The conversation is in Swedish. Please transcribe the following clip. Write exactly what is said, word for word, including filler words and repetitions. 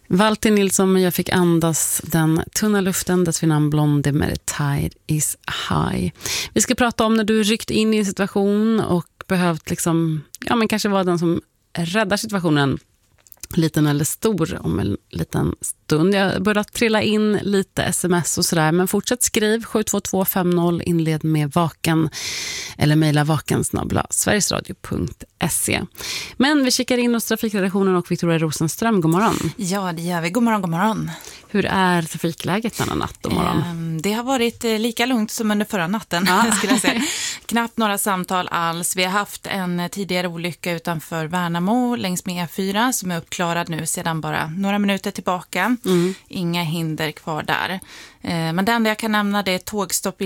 Walter Nilsson, jag fick andas den tunna luften, dess vid namn Blondie med The Tide is High. Vi ska prata om när du ryckt in i en situation och behövt liksom, ja men kanske vara den som räddar situationen, liten eller stor, om en liten stund. Jag börjar trilla in lite sms och sådär, men fortsätt skriv sju två två fem noll, inled med vaken eller mejla vaken snabel-a sverigesradio punkt se. Men vi kikar in hos trafikredaktionen och Victoria Rosenström. God morgon. Ja, det gör vi. God morgon, god morgon. Hur är trafikläget denna natt och morgon? Um, det har varit eh, lika lugnt som under förra natten, ja. skulle jag säga. Knappt några samtal alls. Vi har haft en tidigare olycka utanför Värnamo längs med E fyra som är uppklarad nu sedan bara några minuter tillbaka. Mm. Inga hinder kvar där. Eh, men det enda jag kan nämna det är tågstopp i